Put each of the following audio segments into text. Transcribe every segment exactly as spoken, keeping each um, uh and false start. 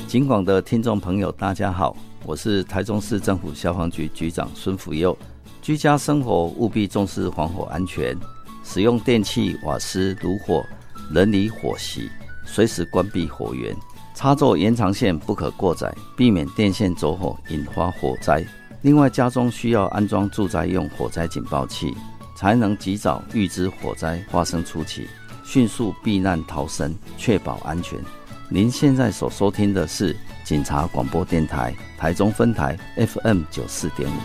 警广的听众朋友大家好，我是台中市政府消防局局长孙福佑。居家生活务必重视防火安全，使用电器、瓦斯、炉火、人离火熄，随时关闭火源。插座延长线不可过载，避免电线走火引发火灾。另外，家中需要安装住宅用火灾警报器，才能及早预知火灾发生初期，迅速避难逃生，确保安全。您现在所收听的是警察广播电台台中分台 F M 九十四点五。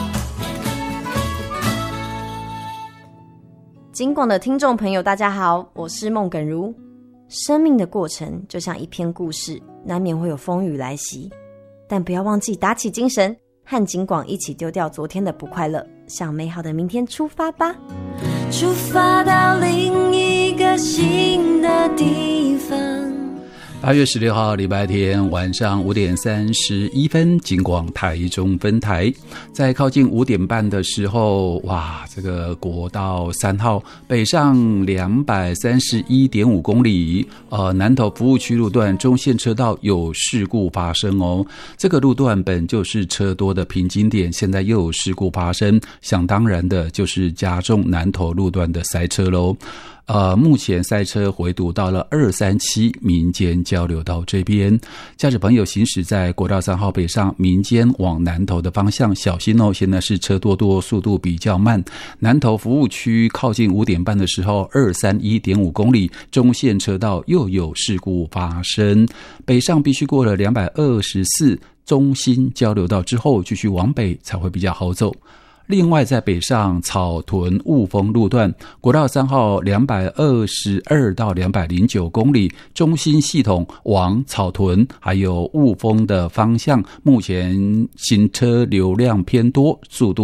警广的听众朋友大家好，我是孟耿如。生命的过程就像一篇故事，难免会有风雨来袭，但不要忘记打起精神，和警广一起丢掉昨天的不快乐，向美好的明天出发吧。出发到另一个新的地方。 八月十六号礼拜天晚上五点三十一分，警广台中分台，在靠近五点半的时候，哇，这个国道三号北上两百三十一点五公里，呃，南投服务区路段中线车道有事故发生哦。这个路段本就是车多的瓶颈点，现在又有事故发生，想当然的就是加重南投路段的塞车咯。呃，目前塞车回堵到了二三七民间交流道这边，驾驶朋友行驶在国道三号北上民间往南投的方向，小心哦！现在是车多多，速度比较慢。南投服务区靠近五点半的时候，二三一点五公里中线车道又有事故发生，北上必须过了两百二十四中心交流道之后，继续往北才会比较好走。另外，在北上草屯雾峰路段，国道三号两百二十二到两百零九公里，中心系统往草屯还有雾峰的方向，目前行车流量偏多，速度